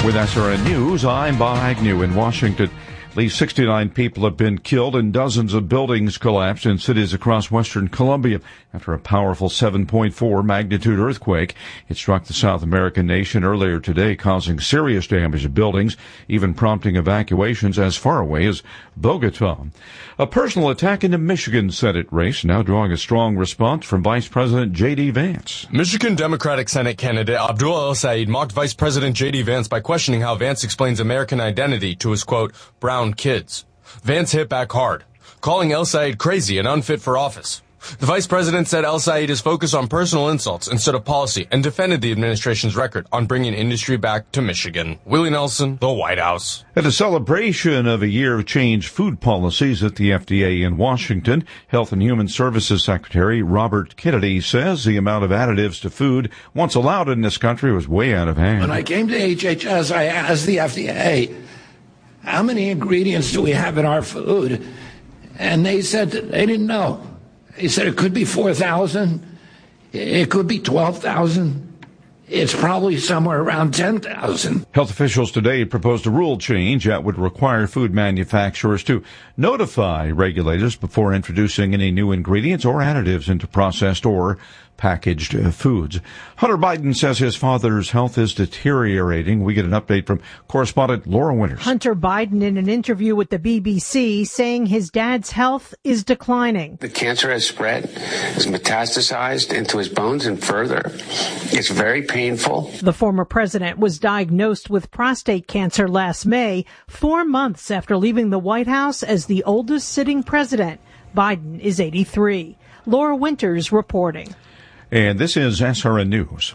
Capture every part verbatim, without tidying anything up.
With S R N News, I'm Bob Agnew in Washington. At least sixty-nine people have been killed and dozens of buildings collapsed in cities across western Colombia after a powerful seven point four magnitude earthquake. It struck the South American nation earlier today, causing serious damage to buildings, even prompting evacuations as far away as Bogota. A personal attack in the Michigan Senate race now drawing a strong response from Vice President J D. Vance. Michigan Democratic Senate candidate Abdul El-Sayed mocked Vice President J D. Vance by questioning how Vance explains American identity to his, quote, brown kids. Vance hit back hard, calling El-Sayed crazy and unfit for office. The vice president said El-Sayed is focused on personal insults instead of policy and defended the administration's record on bringing industry back to Michigan. Willie Nelson, the White House. At a celebration of a year of changed food policies at the F D A in Washington, Health and Human Services Secretary Robert Kennedy says the amount of additives to food once allowed in this country was way out of hand. When I came to H H S, I asked the F D A, how many ingredients do we have in our food? And they said that they didn't know. They said it could be four thousand. It could be twelve thousand. It's probably somewhere around ten thousand. Health officials today proposed a rule change that would require food manufacturers to notify regulators before introducing any new ingredients or additives into processed or packaged uh, foods. Hunter Biden says his father's health is deteriorating. We get an update from correspondent Laura Winters. Hunter Biden in an interview with the B B C saying his dad's health is declining. The cancer has spread, has metastasized into his bones and further. It's very painful. The former president was diagnosed with prostate cancer last May, four months after leaving the White House as the oldest sitting president. Biden is eighty-three. Laura Winters reporting. And this is S R N News.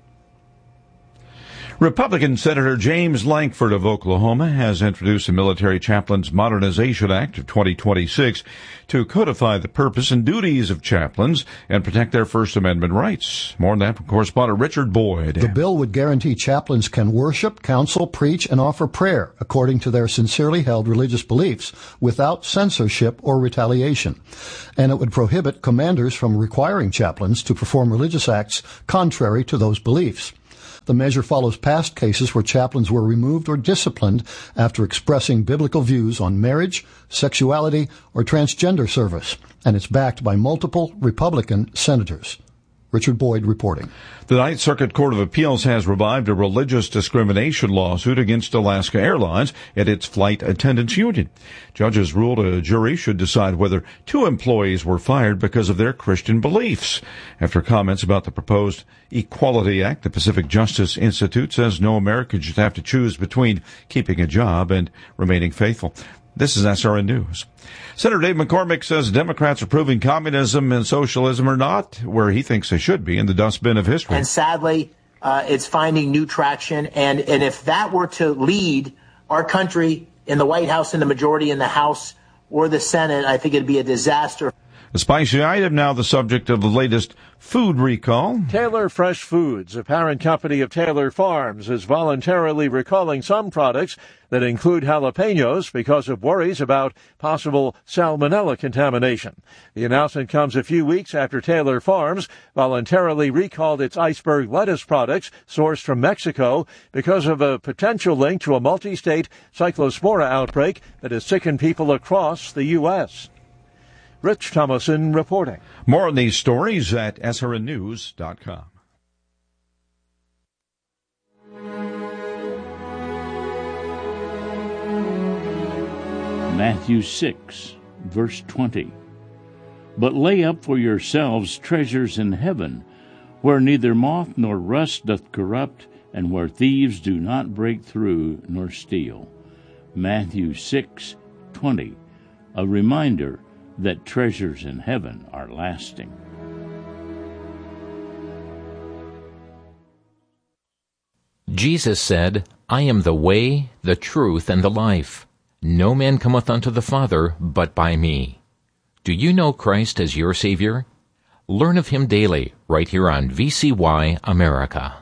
Republican Senator James Lankford of Oklahoma has introduced the Military Chaplains Modernization Act of twenty twenty-six to codify the purpose and duties of chaplains and protect their First Amendment rights. More on that from correspondent Richard Boyd. The bill would guarantee chaplains can worship, counsel, preach, and offer prayer according to their sincerely held religious beliefs without censorship or retaliation. And it would prohibit commanders from requiring chaplains to perform religious acts contrary to those beliefs. The measure follows past cases where chaplains were removed or disciplined after expressing biblical views on marriage, sexuality, or transgender service, and it's backed by multiple Republican senators. Richard Boyd reporting. The Ninth Circuit Court of Appeals has revived a religious discrimination lawsuit against Alaska Airlines and its flight attendants union. Judges ruled a jury should decide whether two employees were fired because of their Christian beliefs. After comments about the proposed Equality Act, the Pacific Justice Institute says no American should have to choose between keeping a job and remaining faithful. This is S R N News. Senator Dave McCormick says Democrats are proving communism and socialism are not where he thinks they should be, in the dustbin of history. And sadly, uh, it's finding new traction. And, and if that were to lead our country in the White House, in the majority in the House or the Senate, I think it'd be a disaster. A spicy item now the subject of the latest food recall. Taylor Fresh Foods, a parent company of Taylor Farms, is voluntarily recalling some products that include jalapenos because of worries about possible salmonella contamination. The announcement comes a few weeks after Taylor Farms voluntarily recalled its iceberg lettuce products sourced from Mexico because of a potential link to a multi-state cyclospora outbreak that has sickened people across the U S Rich Thomason reporting. More on these stories at S R N news dot com. Matthew six, verse twenty. But lay up for yourselves treasures in heaven, where neither moth nor rust doth corrupt, and where thieves do not break through nor steal. Matthew six, twenty. A reminder that treasures in heaven are lasting. Jesus said, I am the way, the truth, and the life. No man cometh unto the Father but by me. Do you know Christ as your Savior? Learn of Him daily, right here on V C Y America.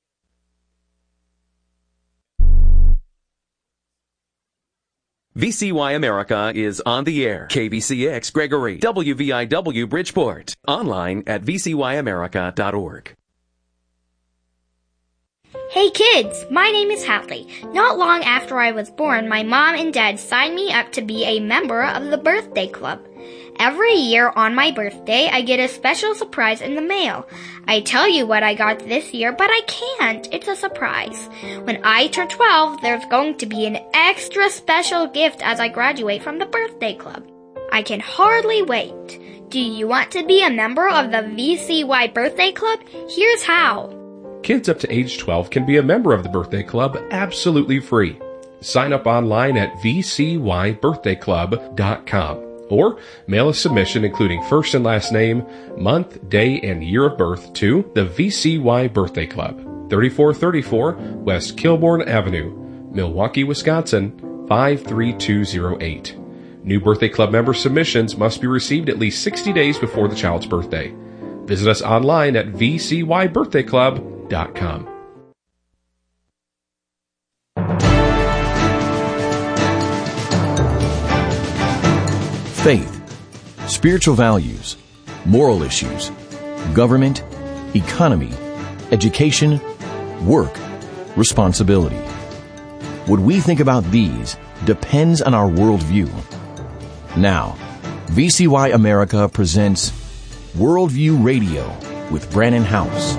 V C Y America is on the air. K B C X Gregory, W V I W Bridgeport. Online at V C Y America dot org. Hey kids, my name is Hadley. Not long after I was born, my mom and dad signed me up to be a member of the birthday club. Every year on my birthday, I get a special surprise in the mail. I tell you what I got this year, but I can't. It's a surprise. When I turn twelve, there's going to be an extra special gift as I graduate from the birthday club. I can hardly wait. Do you want to be a member of the V C Y Birthday Club? Here's how. Kids up to age twelve can be a member of the birthday club absolutely free. Sign up online at v c y birthday club dot com or mail a submission including first and last name, month, day, and year of birth to the V C Y Birthday Club, thirty-four thirty-four West Kilbourne Avenue, Milwaukee, Wisconsin, five three two zero eight. New birthday club member submissions must be received at least sixty days before the child's birthday. Visit us online at v c y birthday club dot com. Faith, spiritual values, moral issues, government, economy, education, work, responsibility. What we think about these depends on our worldview. Now, V C Y America presents Worldview Radio with Brannon House.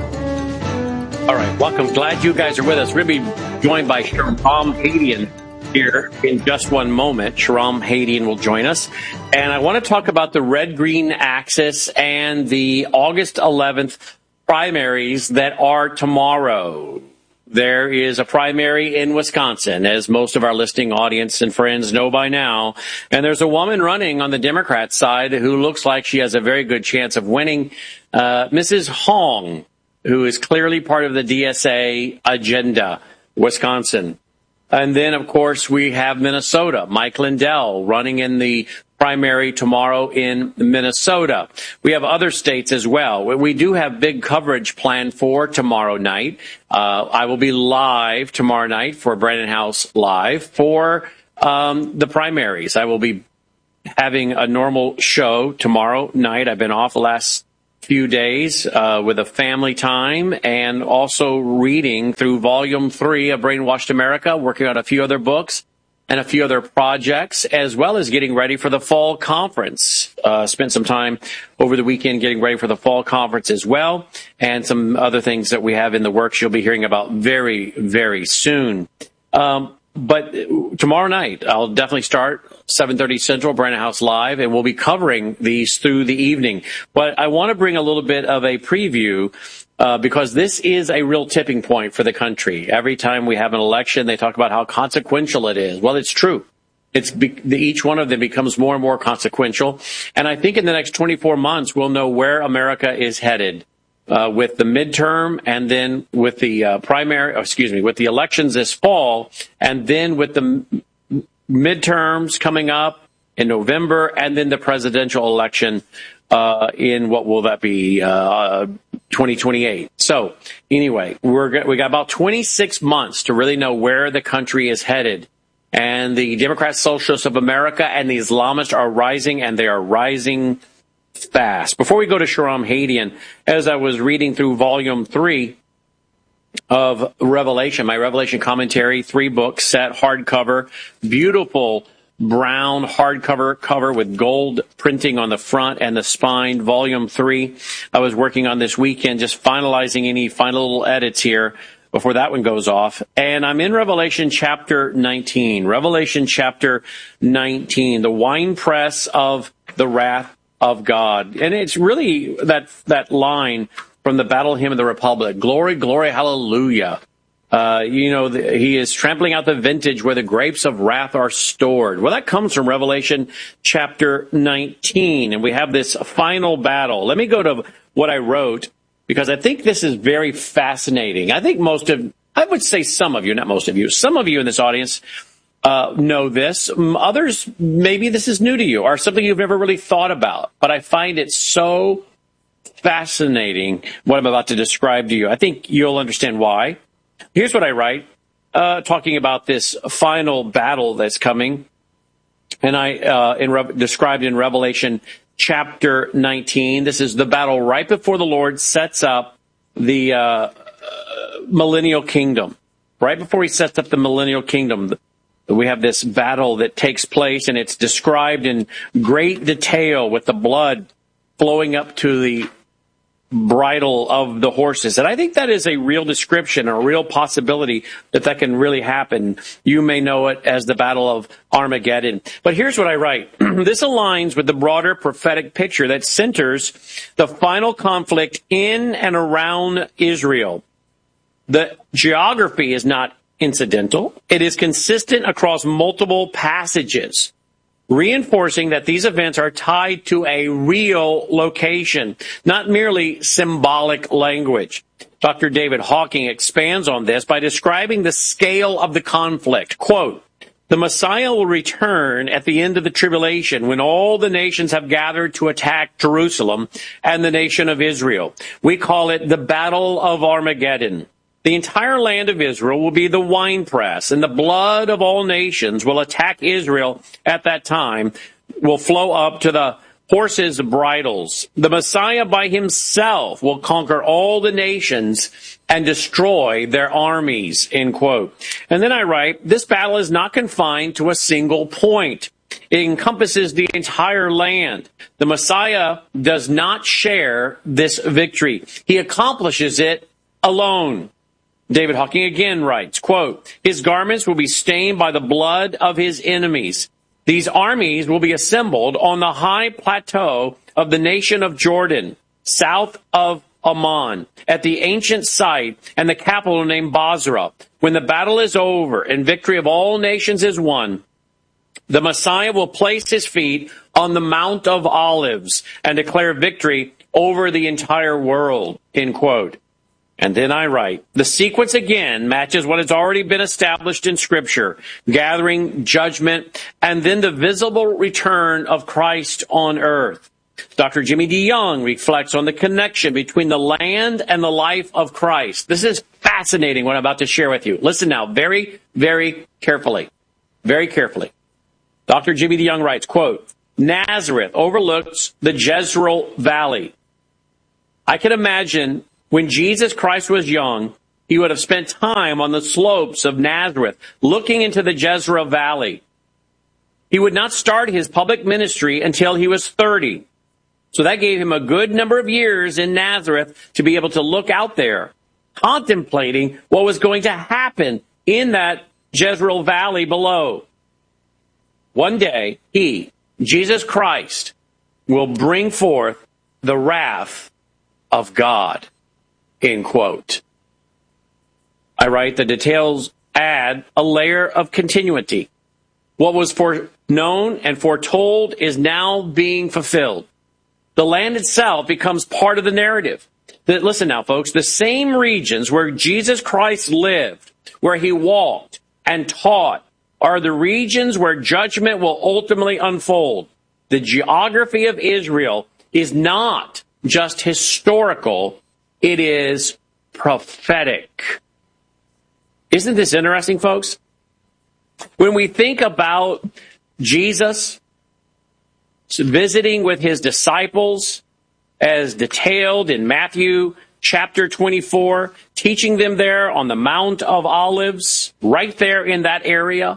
All right, welcome. Glad you guys are with us. We're going to be joined by Shahram Hadian here in just one moment. Shahram Hadian will join us. And I want to talk about the red-green axis and the August eleventh primaries that are tomorrow. There is a primary in Wisconsin, as most of our listening audience and friends know by now. And there's a woman running on the Democrat side who looks like she has a very good chance of winning, uh, Missus Hong, who is clearly part of the D S A agenda, Wisconsin. And then, of course, we have Minnesota. Mike Lindell running in the primary tomorrow in Minnesota. We have other states as well. We do have big coverage planned for tomorrow night. Uh, I will be live tomorrow night for Brannon House Live for um, the primaries. I will be having a normal show tomorrow night. I've been off the last few days uh, with a family time and also reading through volume three of Brainwashed America, working on a few other books and a few other projects, as well as getting ready for the fall conference. Uh, spent some time over the weekend getting ready for the fall conference as well, and some other things that we have in the works you'll be hearing about very, very soon. Um, But tomorrow night, I'll definitely start seven thirty Central, Brannon House Live, and we'll be covering these through the evening. But I want to bring a little bit of a preview uh, because this is a real tipping point for the country. Every time we have an election, they talk about how consequential it is. Well, it's true. It's be- each one of them becomes more and more consequential. And I think in the next twenty-four months, we'll know where America is headed. Uh, with the midterm and then with the uh, primary, oh, excuse me, with the elections this fall, and then with the m- midterms coming up in November, and then the presidential election uh, in what will that be, uh, twenty twenty-eight. So anyway, we're we got about twenty-six months to really know where the country is headed. And the Democrat Socialists of America and the Islamists are rising, and they are rising fast. Before we go to Shahram Hadian, as I was reading through volume three of Revelation, my Revelation commentary, three books set, hardcover, beautiful brown hardcover cover with gold printing on the front and the spine, volume three. I was working on this weekend, just finalizing any final little edits here before that one goes off. And I'm in Revelation chapter nineteen. Revelation chapter nineteen, the winepress of the wrath of God. And it's really that that line from the Battle Hymn of the Republic, glory, glory, hallelujah. Uh, you know, the, he is trampling out the vintage where the grapes of wrath are stored. Well, that comes from Revelation chapter nineteen. And we have this final battle. Let me go to what I wrote, because I think this is very fascinating. I think most of, I would say some of you, not most of you, some of you in this audience Uh, know this. Others, maybe this is new to you or something you've never really thought about. But I find it so fascinating what I'm about to describe to you. I think you'll understand why. Here's what I write, uh, talking about this final battle that's coming. And I uh, in Re- described in Revelation chapter nineteen. This is the battle right before the Lord sets up the uh, the millennial kingdom, right before he sets up the millennial kingdom, we have this battle that takes place, and it's described in great detail with the blood flowing up to the bridle of the horses. And I think that is a real description, a real possibility that that can really happen. You may know it as the Battle of Armageddon. But here's what I write. This aligns with the broader prophetic picture that centers the final conflict in and around Israel. The geography is not incidental. It is consistent across multiple passages, reinforcing that these events are tied to a real location, not merely symbolic language. Doctor David Hawking expands on this by describing the scale of the conflict. Quote, "The Messiah will return at the end of the tribulation when all the nations have gathered to attack Jerusalem and the nation of Israel. We call it the Battle of Armageddon. The entire land of Israel will be the winepress, and the blood of all nations will attack Israel at that time, will flow up to the horses' bridles. The Messiah by himself will conquer all the nations and destroy their armies," end quote. And then I write, this battle is not confined to a single point. It encompasses the entire land. The Messiah does not share this victory. He accomplishes it alone. David Hawking again writes, quote, "His garments will be stained by the blood of his enemies. These armies will be assembled on the high plateau of the nation of Jordan, south of Ammon, at the ancient site and the capital named Basra. When the battle is over and victory of all nations is won, the Messiah will place his feet on the Mount of Olives and declare victory over the entire world," end quote. And then I write, the sequence again matches what has already been established in Scripture, gathering, judgment, and then the visible return of Christ on earth. Doctor Jimmy DeYoung reflects on the connection between the land and the life of Christ. This is fascinating what I'm about to share with you. Listen now very, very carefully. Very carefully. Doctor Jimmy DeYoung writes, quote, "Nazareth overlooks the Jezreel Valley. I can imagine when Jesus Christ was young, he would have spent time on the slopes of Nazareth, looking into the Jezreel Valley. He would not start his public ministry until he was thirty. So that gave him a good number of years in Nazareth to be able to look out there, contemplating what was going to happen in that Jezreel Valley below. One day, he, Jesus Christ, will bring forth the wrath of God," end quote. I write, the details add a layer of continuity. What was foreknown and foretold is now being fulfilled. The land itself becomes part of the narrative. That, listen now, folks, the same regions where Jesus Christ lived, where he walked and taught, are the regions where judgment will ultimately unfold. The geography of Israel is not just historical, it is prophetic. Isn't this interesting, folks? When we think about Jesus visiting with his disciples, as detailed in Matthew chapter twenty-four, teaching them there on the Mount of Olives, right there in that area.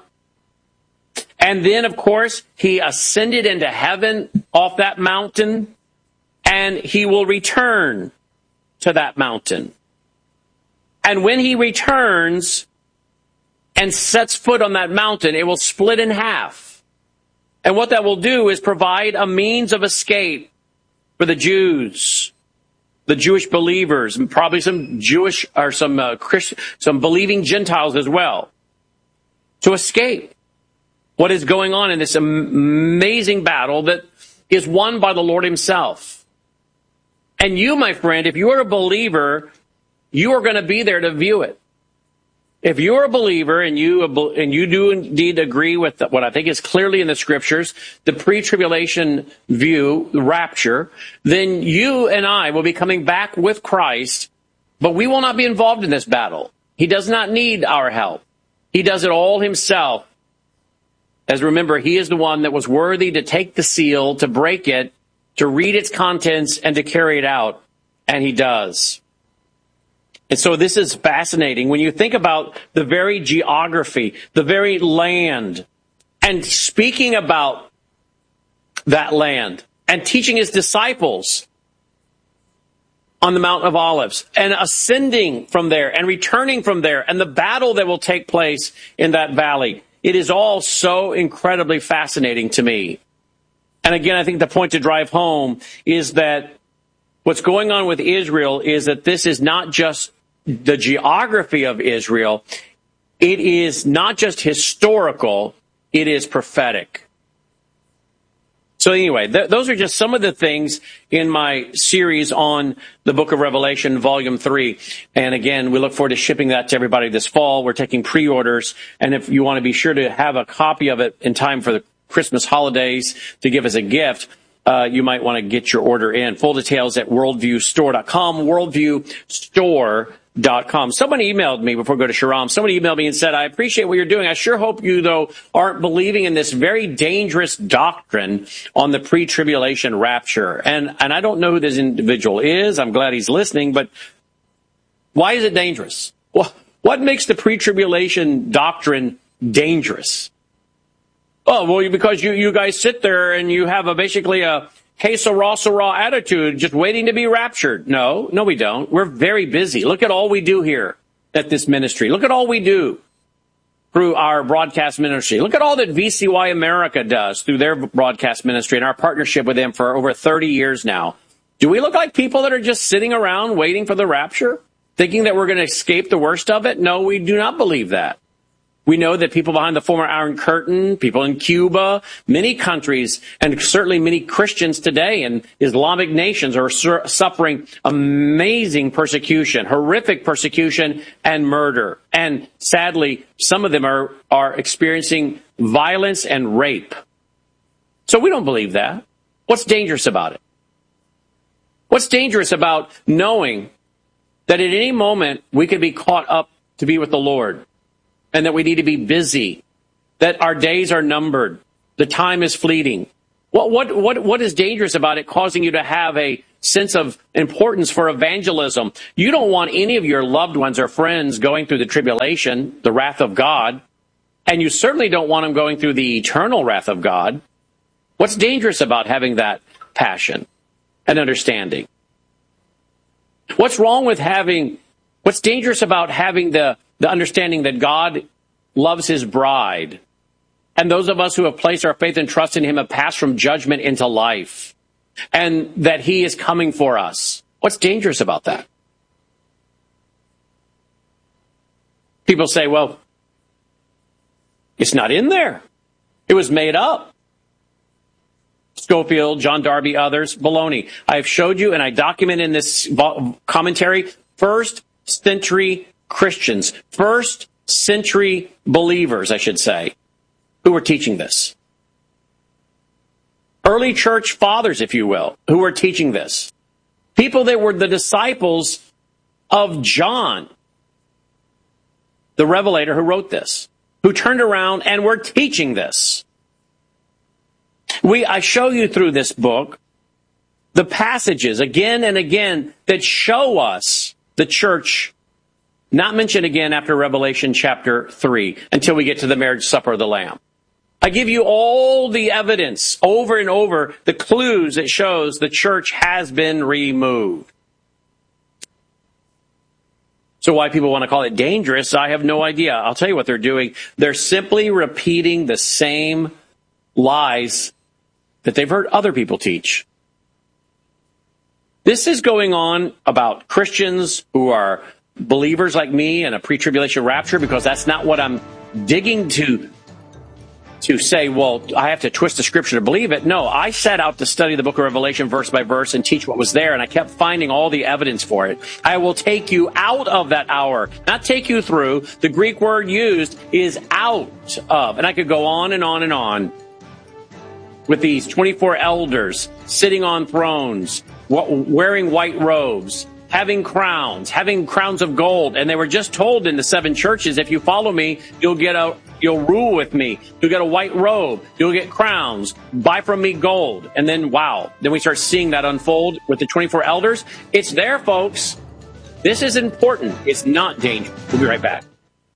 And then, of course, he ascended into heaven off that mountain, and he will return to that mountain. And when he returns and sets foot on that mountain, it will split in half. And what that will do is provide a means of escape for the Jews, the Jewish believers, and probably some Jewish or some uh, Christian, some believing Gentiles as well, to escape what is going on in this amazing battle that is won by the Lord himself. And you, my friend, if you are a believer, you are going to be there to view it. If you're a believer and you and you do indeed agree with what I think is clearly in the Scriptures, the pre-tribulation view, the rapture, then you and I will be coming back with Christ, but we will not be involved in this battle. He does not need our help. He does it all himself. As remember, he is the one that was worthy to take the seal, to break it, to read its contents, and to carry it out. And he does. And so this is fascinating when you think about the very geography, the very land, and speaking about that land and teaching his disciples on the Mount of Olives and ascending from there and returning from there and the battle that will take place in that valley. It is all so incredibly fascinating to me. And again, I think the point to drive home is that what's going on with Israel is that this is not just the geography of Israel. It is not just historical. It is prophetic. So anyway, th- those are just some of the things in my series on the book of Revelation, volume three. And again, we look forward to shipping that to everybody this fall. We're taking pre-orders. And if you want to be sure to have a copy of it in time for the Christmas holidays to give as a gift, uh, you might want to get your order in. Full details at worldview store dot com, worldview store dot com. Someone emailed me before we go to Shahram. Somebody emailed me and said, I appreciate what you're doing. I sure hope you, though, aren't believing in this very dangerous doctrine on the pre-tribulation rapture. And, and I don't know who this individual is. I'm glad he's listening. But why is it dangerous? Well, what makes the pre-tribulation doctrine dangerous? Oh, well, because you, you guys sit there and you have a basically a hey, sarah, sarah attitude, just waiting to be raptured. No, no, we don't. We're very busy. Look at all we do here at this ministry. Look at all we do through our broadcast ministry. Look at all that V C Y America does through their broadcast ministry and our partnership with them for over thirty years now. Do we look like people that are just sitting around waiting for the rapture, thinking that we're going to escape the worst of it? No, we do not believe that. We know that people behind the former Iron Curtain, people in Cuba, many countries, and certainly many Christians today in Islamic nations are su- suffering amazing persecution, horrific persecution and murder. And sadly, some of them are, are experiencing violence and rape. So we don't believe that. What's dangerous about it? What's dangerous about knowing that at any moment we could be caught up to be with the Lord? And that we need to be busy, that our days are numbered, the time is fleeting. What, what, what, what is dangerous about it causing you to have a sense of importance for evangelism? You don't want any of your loved ones or friends going through the tribulation, the wrath of God, and you certainly don't want them going through the eternal wrath of God. What's dangerous about having that passion and understanding? What's wrong with having, what's dangerous about having the The understanding that God loves his bride, and those of us who have placed our faith and trust in him have passed from judgment into life, and that he is coming for us. What's dangerous about that? People say, well, it's not in there. It was made up. Scofield, John Darby, others, baloney. I've showed you, and I document in this commentary, first century Christians, first century believers, I should say, who were teaching this. Early church fathers, if you will, who were teaching this. People that were the disciples of John, the Revelator who wrote this, who turned around and were teaching this. We, I show you through this book the passages again and again that show us the church. Not mentioned again after Revelation chapter three until we get to the marriage supper of the Lamb. I give you all the evidence over and over, the clues that shows the church has been removed. So why people want to call it dangerous, I have no idea. I'll tell you what they're doing. They're simply repeating the same lies that they've heard other people teach. This is going on about Christians who are believers like me in a pre-tribulation rapture, because that's not what I'm digging to to say, well, I have to twist the scripture to believe it. No, I set out to study the book of Revelation verse by verse and teach what was there, and I kept finding all the evidence for it. I will take you out of that hour, not take you through. The Greek word used is out of, and I could go on and on and on with these twenty-four elders sitting on thrones, wearing white robes, having crowns, having crowns of gold. And they were just told in the seven churches, if you follow me, you'll get a, you'll rule with me. You'll get a white robe. You'll get crowns. Buy from me gold. And then, wow. Then we start seeing that unfold with the twenty-four elders. It's there, folks. This is important. It's not dangerous. We'll be right back.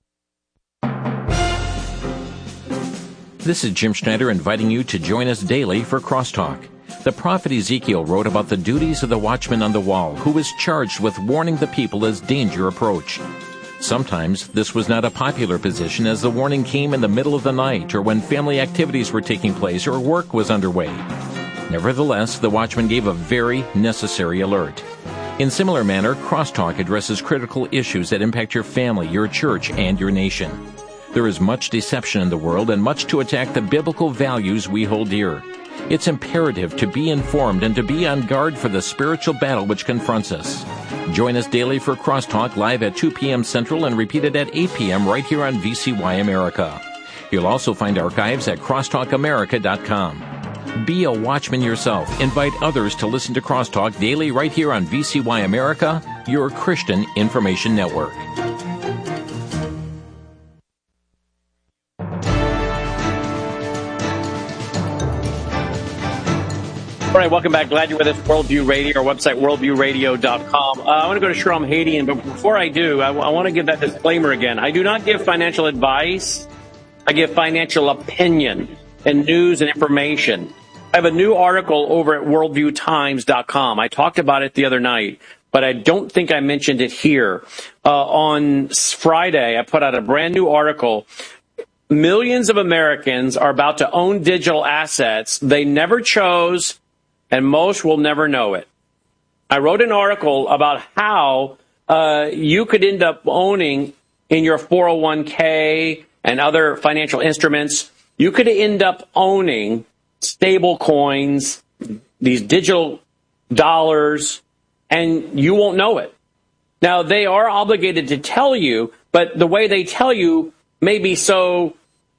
This is Jim Schneider inviting you to join us daily for Crosstalk. The prophet Ezekiel wrote about the duties of the watchman on the wall, who was charged with warning the people as danger approached. Sometimes this was not a popular position, as the warning came in the middle of the night or when family activities were taking place or work was underway. Nevertheless, the watchman gave a very necessary alert. In similar manner, Crosstalk addresses critical issues that impact your family, your church, and your nation. There is much deception in the world and much to attack the biblical values we hold dear. It's imperative to be informed and to be on guard for the spiritual battle which confronts us. Join us daily for Crosstalk live at two p.m. Central and repeated at eight p.m. right here on V C Y America. You'll also find archives at crosstalk america dot com. Be a watchman yourself. Invite others to listen to Crosstalk daily right here on V C Y America, your Christian information network. All right, welcome back. Glad you're with us. Worldview Radio, our website, worldview radio dot com. Uh, I want to go to Shahram Hadian, but before I do, I, w- I want to give that disclaimer again. I do not give financial advice. I give financial opinion and news and information. I have a new article over at worldview times dot com. I talked about it the other night, but I don't think I mentioned it here. Uh, on Friday, I put out a brand new article. Millions of Americans are about to own digital assets they never chose, and most will never know it. I wrote an article about how uh, you could end up owning in your four oh one k and other financial instruments, you could end up owning stable coins, these digital dollars, and you won't know it. Now, they are obligated to tell you, but the way they tell you may be so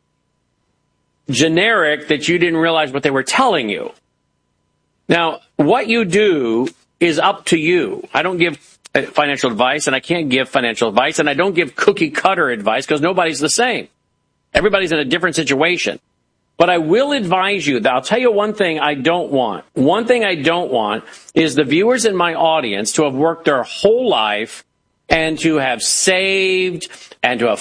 generic that you didn't realize what they were telling you. Now, what you do is up to you. I don't give financial advice, and I can't give financial advice, and I don't give cookie-cutter advice because nobody's the same. Everybody's in a different situation. But I will advise you that I'll tell you one thing I don't want. One thing I don't want is the viewers in my audience to have worked their whole life and to have saved and to have